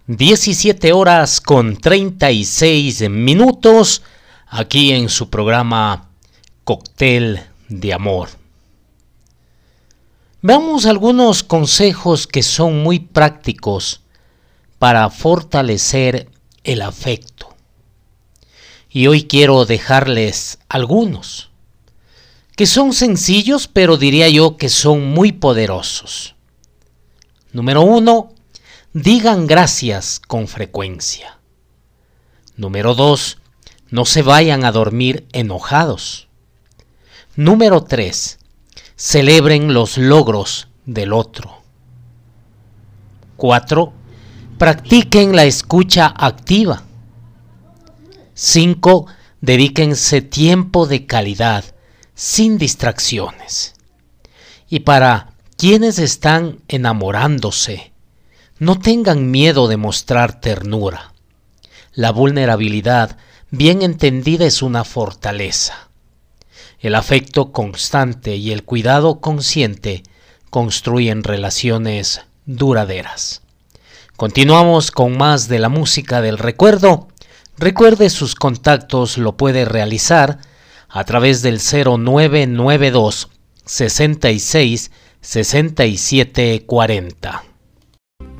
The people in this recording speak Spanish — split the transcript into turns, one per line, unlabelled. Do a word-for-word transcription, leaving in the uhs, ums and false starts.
diecisiete horas con treinta y seis minutos, aquí en su programa Cóctel de Amor. Veamos algunos consejos que son muy prácticos para fortalecer el afecto. Y hoy quiero dejarles algunos, que son sencillos, pero diría yo que son muy poderosos. Número uno, digan gracias con frecuencia. Número dos, no se vayan a dormir enojados. Número tres, celebren los logros del otro. Cuatro, practiquen la escucha activa. Cinco, dedíquense tiempo de calidad, sin distracciones. Y para quienes están enamorándose, no tengan miedo de mostrar ternura. La vulnerabilidad, bien entendida, es una fortaleza. El afecto constante y el cuidado consciente construyen relaciones duraderas. Continuamos con más de la música del recuerdo. Recuerde, sus contactos lo puede realizar a través del cero nueve nueve dos, sesenta y seis, sesenta y siete cuarenta.